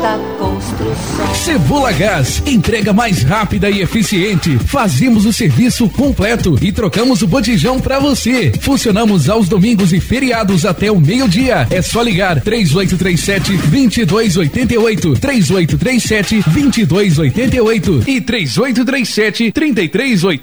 Alta Construção. Cebola Gás, entrega mais rápida e eficiente. Fazemos o serviço completo e trocamos o botijão pra você. Funcionamos aos domingos e feriados até o meio-dia. É só ligar 3837-2288, 3837-2288 e 3837-3388.